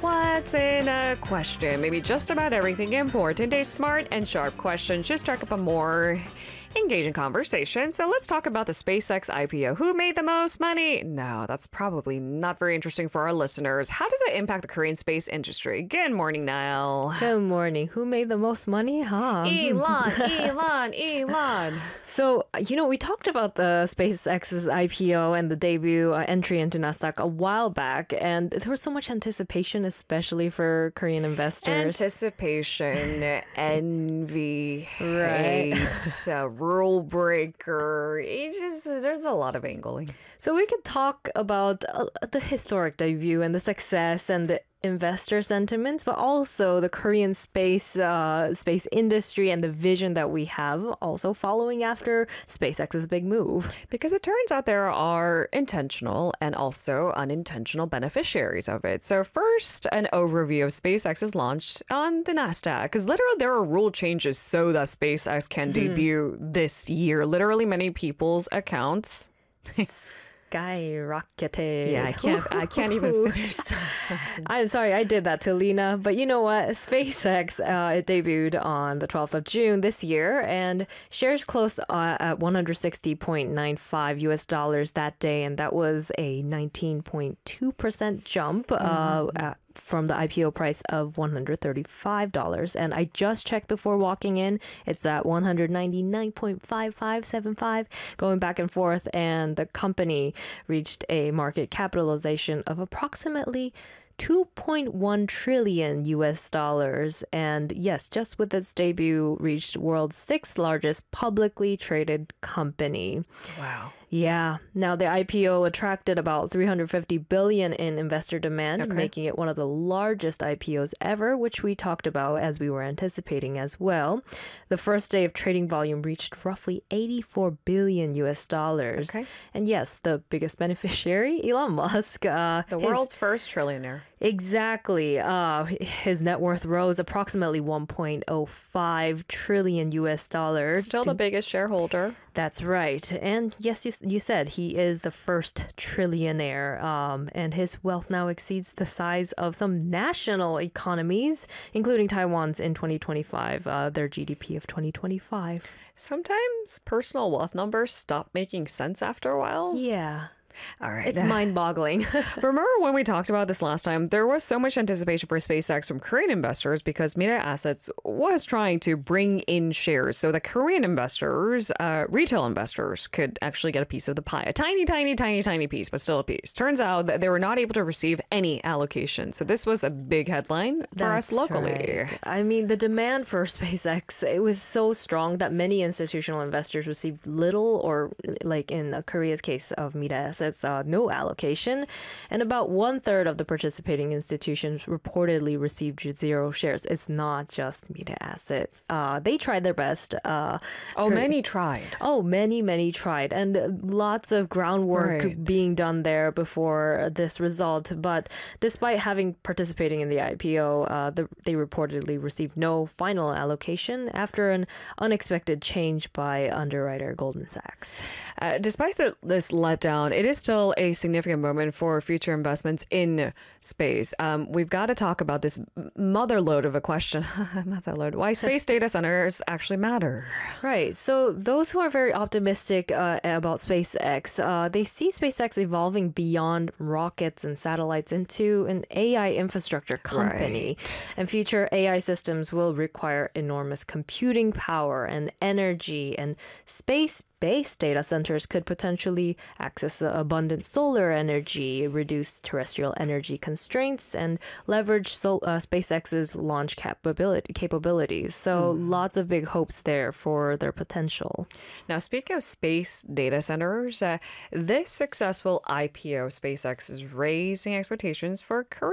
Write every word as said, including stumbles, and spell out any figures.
What's in a question? Maybe just about everything important. A smart and sharp question should strike up a more engaging conversation. So let's talk about the SpaceX I P O. Who made the most money? No, that's probably not very interesting for our listeners. How does it impact the Korean space industry? Good morning, Niall. Good morning. Who made the most money? Huh? Elon, Elon, Elon. So, you know, we talked about the SpaceX's I P O and the debut uh, entry into Nasdaq a while back, and there was so much anticipation, especially for Korean investors. Anticipation, envy, Right. hate, uh, rule breaker. It's just, there's a lot of angling. So we could talk about uh, the historic debut and the success and the investor sentiments, but also the Korean space uh, space industry and the vision that we have also following after SpaceX's big move. Because it turns out there are intentional and also unintentional beneficiaries of it. So first, an overview of SpaceX's launch on the Nasdaq. Because literally there are rule changes so that SpaceX can debut this year. Literally many people's accounts. Skyrocketed. Yeah, I can't. I can't even finish that sentence. I'm sorry, I did that to Lena, but you know what? SpaceX uh, it debuted on the twelfth of June this year, and shares closed uh, at one hundred sixty point nine five U S dollars that day, and that was a nineteen point two percent jump uh, mm-hmm. at, from the I P O price of one hundred thirty-five dollars. And I just checked before walking in, it's at one hundred ninety-nine point five five seven five, going back and forth, and the company reached a market capitalization of approximately two point one trillion U S dollars. And yes, just with its debut, reached world's sixth largest publicly traded company. Wow. Yeah. Now, the I P O attracted about three hundred fifty billion dollars in investor demand, Okay. making it one of the largest I P Os ever, which we talked about as we were anticipating as well. The first day of trading volume reached roughly eighty-four billion U S dollars. Okay. And yes, the biggest beneficiary, Elon Musk. Uh, The his- world's first trillionaire. Exactly. Uh, his net worth rose approximately one point oh five trillion U S dollars. Still the biggest shareholder. That's right. And yes, you, you said he is the first trillionaire, um, and his wealth now exceeds the size of some national economies, including Taiwan's in twenty twenty-five, uh, their G D P of twenty twenty-five. Sometimes personal wealth numbers stop making sense after a while. Yeah. All right. It's mind-boggling. Remember when we talked about this last time? There was so much anticipation for SpaceX from Korean investors because Mirae Assets was trying to bring in shares so that Korean investors, uh, retail investors, could actually get a piece of the pie. A tiny, tiny, tiny, tiny piece, but still a piece. Turns out that they were not able to receive any allocation. So this was a big headline for That's us locally. right. I mean, the demand for SpaceX, it was so strong that many institutional investors received little, or like in Korea's case of Mirae Assets, uh, no allocation. And about one third of the participating institutions reportedly received zero shares. It's not just Mirae Assets. Uh, they tried their best. Uh, Oh, for- many tried. Oh, many, many tried, and uh, lots of groundwork Right. being done there before this result. But despite having participating in the I P O, uh, the, they reportedly received no final allocation after an unexpected change by underwriter Goldman Sachs. Uh, despite the, this letdown, it is still a significant moment for future investments in space. Um, we've got to talk about this motherload of a question. Motherload. Why space data centers actually matter. Right. So those who are very optimistic uh, about SpaceX, uh, they see SpaceX evolving beyond rockets and satellites into an A I infrastructure company. Right. And future A I systems will require enormous computing power and energy, and space Space data centers could potentially access abundant solar energy, reduce terrestrial energy constraints, and leverage sol- uh, SpaceX's launch capability- capabilities. So Mm. lots of big hopes there for their potential. Now, speaking of space data centers, uh, this successful I P O SpaceX is raising expectations for Korea.